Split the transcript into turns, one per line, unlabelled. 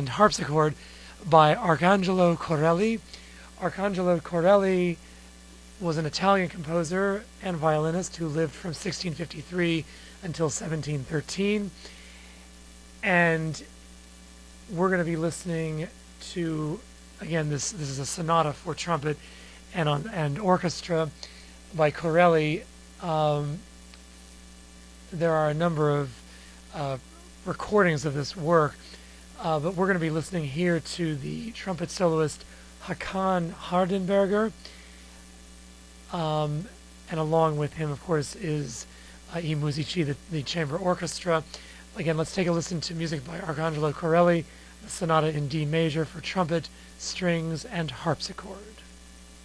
and harpsichord by Arcangelo Corelli. Arcangelo Corelli was an Italian composer and violinist who lived from 1653 until 1713. And we're going to be listening to, again, this is a sonata for trumpet and orchestra by Corelli. There are a number of recordings of this work, but we're going to be listening here to the trumpet soloist Hakan Hardenberger, and along with him, of course, is I Musici, the chamber orchestra. Again, let's take a listen to music by Arcangelo Corelli, the sonata in D major for trumpet, strings, and harpsichord.